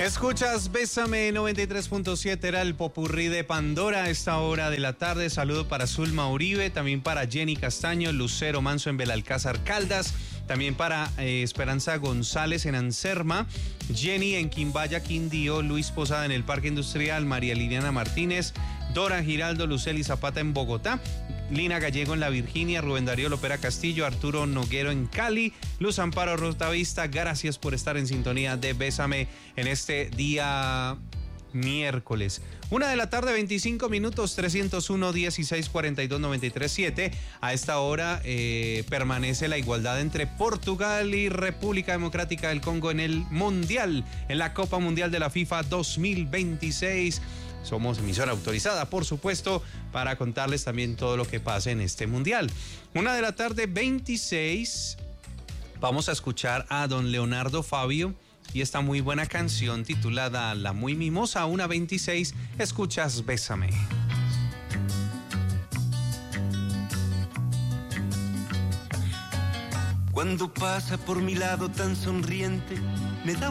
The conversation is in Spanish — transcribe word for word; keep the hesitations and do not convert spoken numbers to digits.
Escuchas Bésame noventa y tres punto siete, era el popurrí de Pandora a esta hora de la tarde. Saludo para Zulma Uribe, también para Jenny Castaño, Lucero Manso en Belalcázar Caldas, también para eh, Esperanza González en Anserma, Jenny en Quimbaya, Quindío, Luis Posada en el Parque Industrial, María Liliana Martínez, Dora Giraldo, Luceli Zapata en Bogotá, Lina Gallego en La Virginia, Rubén Darío Lopera Castillo, Arturo Noguero en Cali, Luz Amparo Rotavista. Gracias por estar en sintonía de Bésame en este día miércoles. Una de la tarde, veinticinco minutos, trescientos uno, dieciséis, cuarenta y dos, noventa y tres, siete. A esta hora eh, permanece la igualdad entre Portugal y República Democrática del Congo en el Mundial, en la Copa Mundial de la FIFA dos mil veintiséis. Somos emisora autorizada, por supuesto, para contarles también todo lo que pasa en este mundial. Una de la tarde, veintiséis. Vamos a escuchar a don Leonardo Fabio y esta muy buena canción titulada La Muy Mimosa. Una veintiséis, escuchas Bésame. Cuando pasa por mi lado tan sonriente, me da